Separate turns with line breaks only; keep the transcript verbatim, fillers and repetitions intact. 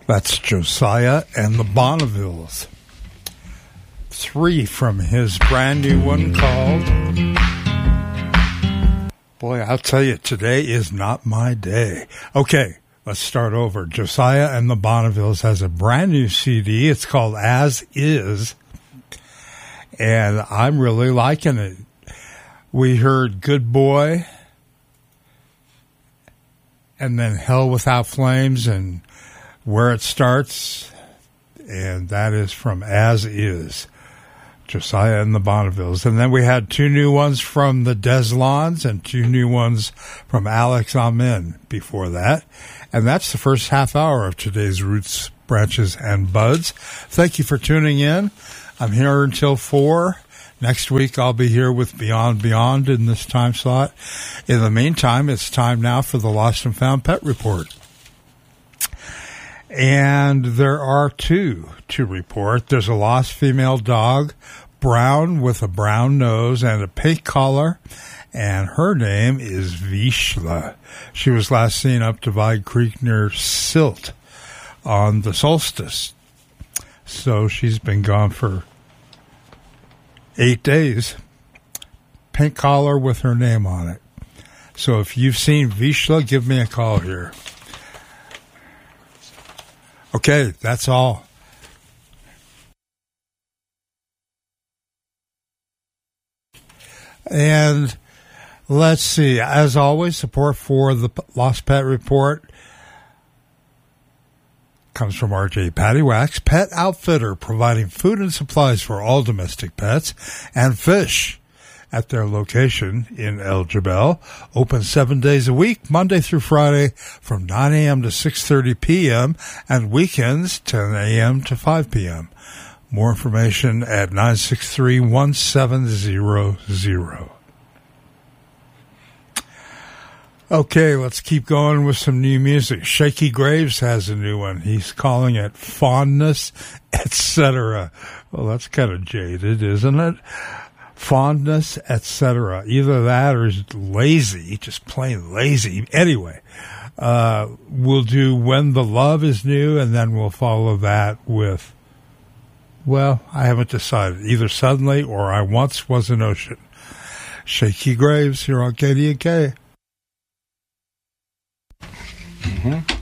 That's Josiah and the Bonnevilles. Three from his brand new one called... Boy, I'll tell you, today is not my day. Okay, let's start over. Josiah and the Bonnevilles has a brand new C D. It's called As Is, and I'm really liking it. We heard Good Boy, and then Hell Without Flames, and Where It Starts, and that is from As Is. Josiah and the Bonnevilles. And then we had two new ones from the Deslons and two new ones from Alex Amin before that. And that's the first half hour of today's Roots, Branches, and Buds. Thank you for tuning in. I'm here until four. Next week I'll be here with Beyond Beyond in this time slot. In the meantime, it's time now for the Lost and Found Pet Report. And there are two to report. There's a lost female dog, brown with a brown nose and a pink collar, and her name is Vishla. She was last seen up Divide Creek near Silt on the solstice. So she's been gone for eight days. Pink collar with her name on it. So if you've seen Vishla, give me a call here. Okay, that's all. And let's see, as always, support for the Lost Pet Report comes from R J Pattywax, Pet Outfitter, providing food and supplies for all domestic pets and fish at their location in El Jebel. Open seven days a week, Monday through Friday, from nine a.m. to six thirty p.m. and weekends ten a.m. to five p.m. More information at nine six three, one seven zero zero. Okay, let's keep going with some new music. Shaky Graves has a new one. He's calling it Fondness, et cetera. Well, that's kind of jaded, isn't it? Fondness, et cetera. Either that or is lazy, just plain lazy. Anyway, uh, we'll do When the Love is New, and then we'll follow that with, well, I haven't decided. Either Suddenly or I Once Was an Ocean. Shaky Graves here on K D and K.
Mm-hmm.